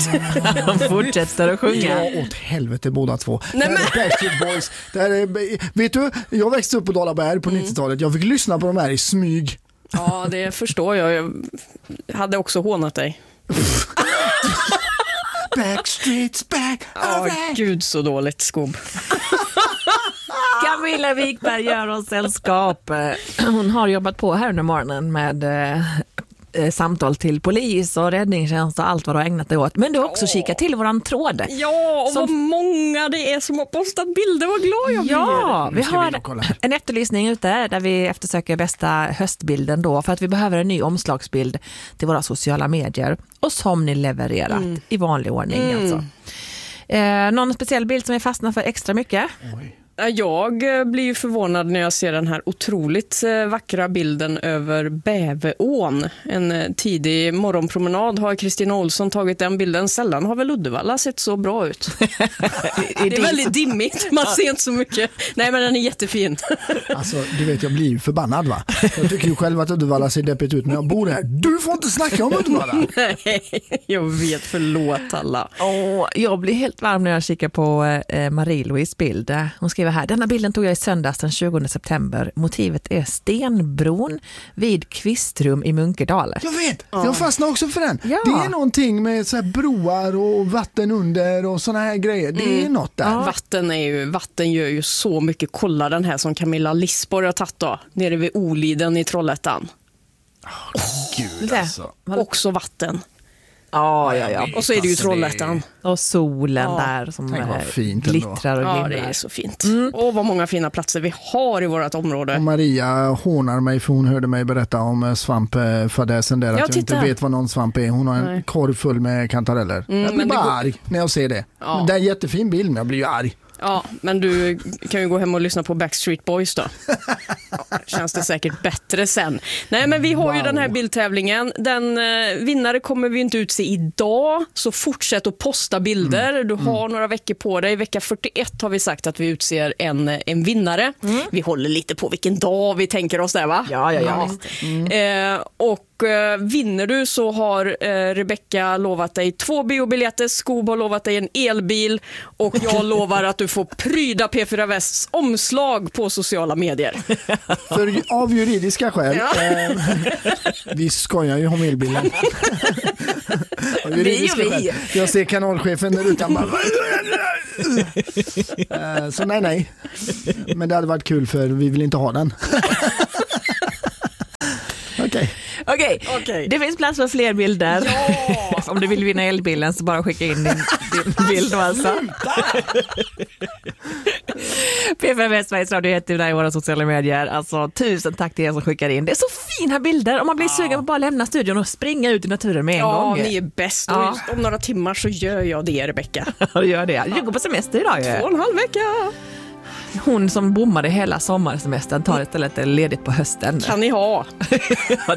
Han fortsätter att sjunga. Ja, åt helvete båda två. Nej, men... Backstreet Boys. Vet du, jag växte upp på Dalaberg på 90-talet. Jag fick lyssna på de här i smyg. Ja, det förstår jag. Jag hade också hånat dig. Backstreet's back. Gud så dåligt, Skob. Camilla Wikberg gör oss sällskap. Hon har jobbat på här under morgonen med samtal till polis och räddningstjänst och allt vad du har ägnat dig åt. Men du har också kikat till våran tråd. Ja, och vad många det är som har postat bilder. Vad glad jag blir. Ja, vi har en efterlysning ute där vi eftersöker bästa höstbilden då, för att vi behöver en ny omslagsbild till våra sociala medier och som ni levererat i vanlig ordning alltså. Någon speciell bild som är fastnar för extra mycket? Oj. Jag blir ju förvånad när jag ser den här otroligt vackra bilden över Bäveån. En tidig morgonpromenad har Kristina Olsson tagit den bilden. Sällan har väl Uddevalla sett så bra ut. Det är väldigt dimmigt, man ser inte så mycket. Nej, men den är jättefin. Alltså, du vet, jag blir ju förbannad va. Jag tycker ju själv att Uddevalla ser deppigt ut när jag bor här. Du får inte snacka om Uddevalla. Nej, jag vet, förlåt alla. Jag blir helt varm när jag kikar på Marie-Louise bild. Hon skriver här: denna bilden tog jag i söndags den 20 september. Motivet är Stenbron vid Kvistrum i Munkedal. Jag vet, jag fastnar också för den. Ja. Det är någonting med så här broar och vatten under och såna här grejer. Det är något där. Ja. Vatten gör ju så mycket. Kolla den här som Camilla Lisborg har tagit då, nere vid Oliden i Trollhättan. Gud alltså. Också vatten. Ja. Och så är det ju Trollhättan. Och solen där som glittrar och glimmar. Ja, det är så fint. Och vad många fina platser vi har i vårt område. Och Maria hånar mig för hon hörde mig berätta om svampfadäsen där. Att jag inte vet vad någon svamp är. Hon har en korg full med kantareller. Jag blir bara arg när jag ser det. Ja. Men det är en jättefin bild men jag blir ju arg. Ja, men du kan ju gå hem och lyssna på Backstreet Boys då. Känns det säkert bättre sen. Nej, men vi har ju den här bildtävlingen. Den vinnare kommer vi inte utse idag, så fortsätt att posta bilder. Du har några veckor på dig. Vecka 41 har vi sagt att vi utser en vinnare. Vi håller lite på vilken dag vi tänker oss där, va? Ja. Och vinner du så har Rebecca lovat dig 2 biobiljetter, Skob har lovat dig en elbil och jag lovar att du får pryda P4 Västs omslag på sociala medier. Av juridiska skäl. Vi skojar ju om elbilen. Vi. Jag ser kanalchefen där utan bara... Så nej. Men det hade varit kul för vi vill inte ha den. Okej. Det finns plats för fler bilder. Ja! Om du vill vinna elbilen så bara skicka in din bild alltså. P4 Sveriges Radio heter där i våra sociala medier. Alltså, tusen tack till er som skickar in. Det är så fina bilder. Om man blir sugen på att bara lämna studion och springa ut i naturen med en gång. Ja, ni är bäst. Och just om några timmar så gör jag det, Rebecca. Ja, du gör det. Du går på semester idag ju. 2,5 vecka. Hon som bommade hela sommarsemestern tar istället ledigt på hösten. Kan ni ha?